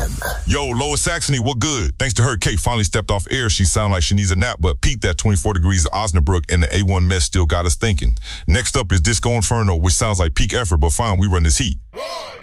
Yo, Lower Saxony, what good? Thanks to her, Kate finally stepped off air. She sound like she needs a nap, but peaked at 24 degrees at Osnabrück, and the A1 mess still got us thinking. Next up is Disco Inferno, which sounds like peak effort, but fine, we run this heat. 1,